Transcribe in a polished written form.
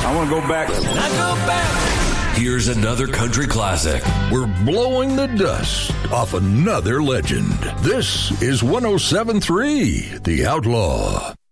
I want to go back. I go back. Here's another country classic. We're blowing the dust off another legend. This is 107.3 The Outlaw.